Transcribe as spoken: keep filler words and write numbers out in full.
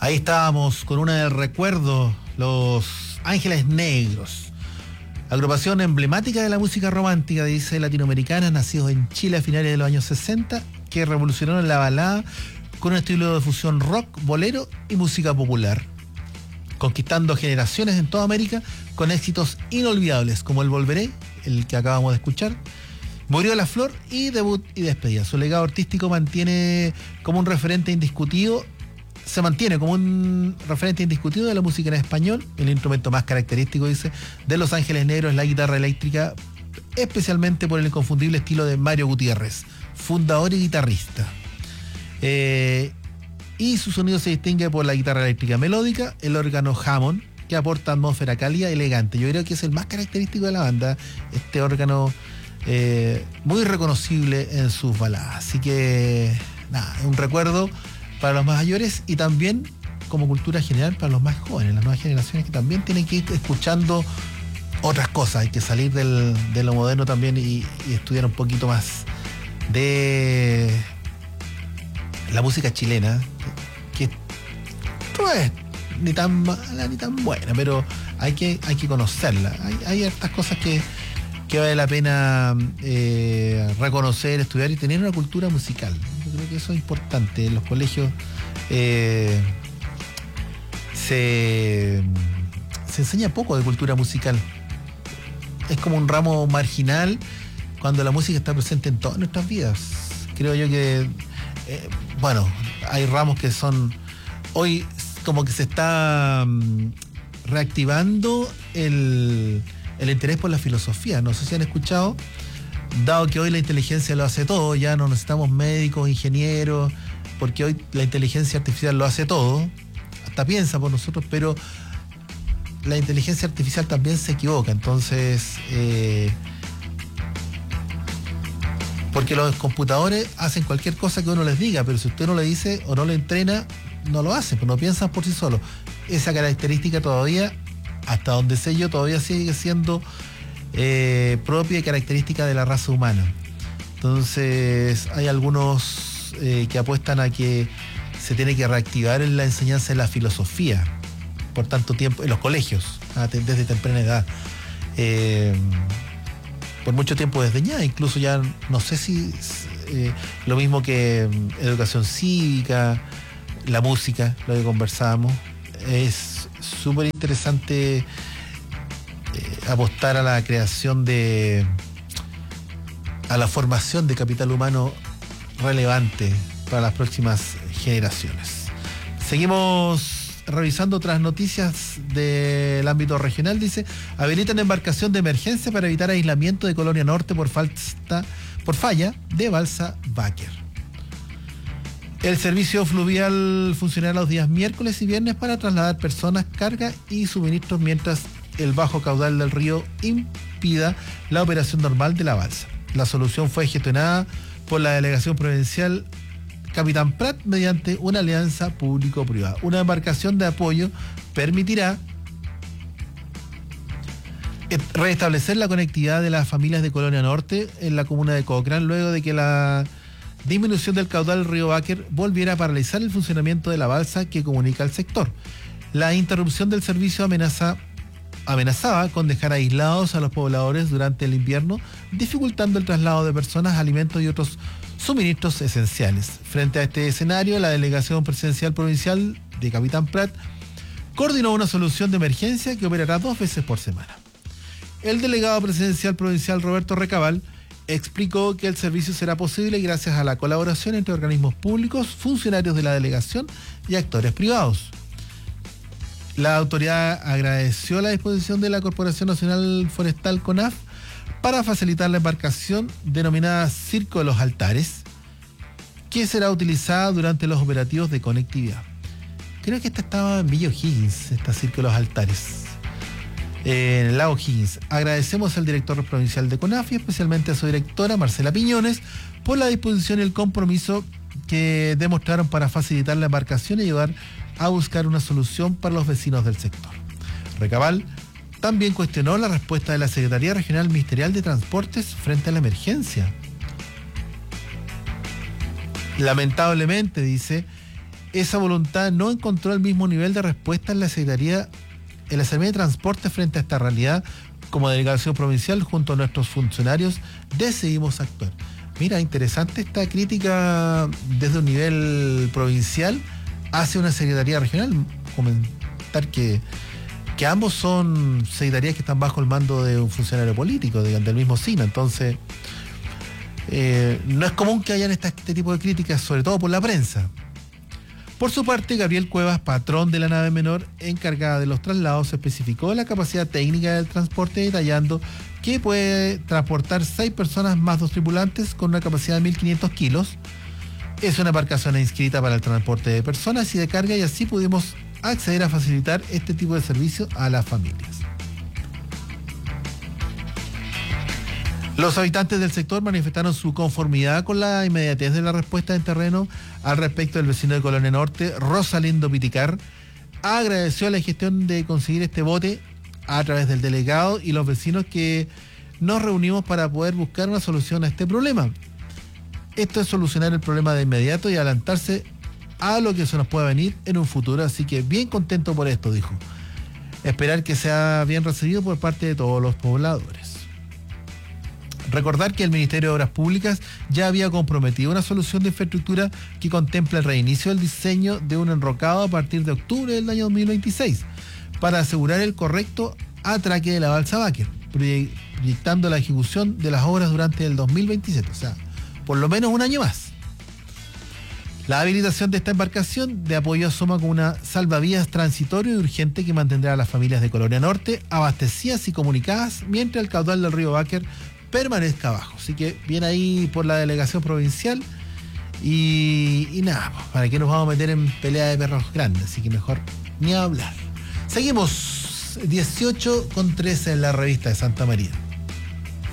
Ahí estábamos con una del recuerdo, Los Ángeles Negros. Agrupación emblemática de la música romántica, dice, latinoamericana, nacidos en Chile a finales de los años sesenta, que revolucionaron la balada con un estilo de fusión rock, bolero y música popular, conquistando generaciones en toda América con éxitos inolvidables como El Volveré, el que acabamos de escuchar, Murió la Flor y Debut y Despedida. Su legado artístico mantiene como un referente indiscutido, se mantiene como un referente indiscutido de la música en español. El instrumento más característico, dice, de Los Ángeles Negros es la guitarra eléctrica, especialmente por el inconfundible estilo de Mario Gutiérrez, fundador y guitarrista. Eh, y su sonido se distingue por la guitarra eléctrica melódica, el órgano Hammond, que aporta atmósfera cálida y elegante. Yo creo que es el más característico de la banda, este órgano eh, muy reconocible en sus baladas. Así que, nada, un recuerdo para los más mayores y también como cultura general para los más jóvenes, las nuevas generaciones que también tienen que ir escuchando otras cosas. Hay que salir del, de lo moderno también y, y estudiar un poquito más de la música chilena, que, que no es ni tan mala ni tan buena, pero hay que, hay que conocerla. Hay, hay hartas cosas que, que vale la pena eh, reconocer, estudiar y tener una cultura musical. Yo creo que eso es importante. En los colegios eh, se, se enseña poco de cultura musical. Es como un ramo marginal cuando la música está presente en todas nuestras vidas. Creo yo que, eh, bueno, hay ramos que son... Hoy como que se está um, reactivando el... el interés por la filosofía. No sé si han escuchado, dado que hoy la inteligencia lo hace todo, ya no necesitamos médicos, ingenieros, porque hoy la inteligencia artificial lo hace todo, hasta piensa por nosotros, pero la inteligencia artificial también se equivoca. Entonces, eh, porque los computadores hacen cualquier cosa que uno les diga, pero si usted no le dice o no le entrena, no lo hacen, pues no piensan por sí solos. Esa característica todavía, hasta donde sé yo, todavía sigue siendo eh, propia y característica de la raza humana. Entonces hay algunos eh, que apuestan a que se tiene que reactivar en la enseñanza de la filosofía por tanto tiempo en los colegios, desde temprana edad, eh, por mucho tiempo desdeñada. Incluso ya no sé si eh, lo mismo que educación cívica, la música, lo que conversábamos. Es súper interesante eh, apostar a la creación de, a la formación de capital humano relevante para las próximas generaciones. Seguimos revisando otras noticias del ámbito regional. Dice, habilitan embarcación de emergencia para evitar aislamiento de Colonia Norte por falta, por falla de balsa Báquer. El servicio fluvial funcionará los días miércoles y viernes para trasladar personas, carga y suministros mientras el bajo caudal del río impida la operación normal de la balsa. La solución fue gestionada por la Delegación Provincial Capitán Prat mediante una alianza público-privada. Una embarcación de apoyo permitirá restablecer la conectividad de las familias de Colonia Norte en la comuna de Cochrane luego de que la disminución del caudal del río Báquer volviera a paralizar el funcionamiento de la balsa que comunica el sector. La interrupción del servicio amenaza, amenazaba con dejar aislados a los pobladores durante el invierno, dificultando el traslado de personas, alimentos y otros suministros esenciales. Frente a este escenario, la Delegación Presidencial Provincial de Capitán Prat coordinó una solución de emergencia que operará dos veces por semana. El delegado presidencial provincial Roberto Recabal explicó que el servicio será posible gracias a la colaboración entre organismos públicos, funcionarios de la delegación y actores privados. La autoridad agradeció la disposición de la Corporación Nacional Forestal CONAF para facilitar la embarcación denominada Circo de los Altares, que será utilizada durante los operativos de conectividad. Creo que esta estaba en Villa O'Higgins, esta Circo de los Altares, en el lago O'Higgins. Agradecemos al director provincial de CONAF y especialmente a su directora, Marcela Piñones, por la disposición y el compromiso que demostraron para facilitar la embarcación y ayudar a buscar una solución para los vecinos del sector. Recabal también cuestionó la respuesta de la Secretaría Regional Ministerial de Transportes frente a la emergencia. Lamentablemente, dice, esa voluntad no encontró el mismo nivel de respuesta en la Secretaría, en la Secretaría de Transporte frente a esta realidad. Como delegación provincial, junto a nuestros funcionarios, decidimos actuar. Mira, interesante esta crítica desde un nivel provincial hacia una secretaría regional. Comentar que, que ambos son secretarías que están bajo el mando de un funcionario político, de, del mismo SINA. Entonces, eh, no es común que hayan esta, este tipo de críticas, sobre todo por la prensa. Por su parte, Gabriel Cuevas, patrón de la nave menor encargada de los traslados, especificó la capacidad técnica del transporte, detallando que puede transportar seis personas más dos tripulantes con una capacidad de mil quinientos kilos. Es una embarcación inscrita para el transporte de personas y de carga, y así pudimos acceder a facilitar este tipo de servicio a las familias. Los habitantes del sector manifestaron su conformidad con la inmediatez de la respuesta en terreno. Al respecto, el vecino de Colonia Norte, Rosalindo Piticar, agradeció la gestión de conseguir este bote a través del delegado y los vecinos que nos reunimos para poder buscar una solución a este problema. Esto es solucionar el problema de inmediato y adelantarse a lo que se nos pueda venir en un futuro, así que bien contento por esto, dijo. Esperar que sea bien recibido por parte de todos los pobladores. Recordar que el Ministerio de Obras Públicas ya había comprometido una solución de infraestructura que contempla el reinicio del diseño de un enrocado a partir de octubre del año dos mil veintiséis para asegurar el correcto atraque de la balsa Baker, proyectando la ejecución de las obras durante el dos mil veintisiete, o sea, por lo menos un año más. La habilitación de esta embarcación de apoyo asoma con una salvavidas transitorio y urgente que mantendrá a las familias de Colonia Norte abastecidas y comunicadas mientras el caudal del río Baker permanezca abajo. Así que bien ahí por la delegación provincial. Y, y nada, pues, para qué nos vamos a meter en pelea de perros grandes, así que mejor ni hablar. Seguimos dieciocho con trece en la revista de Santa María.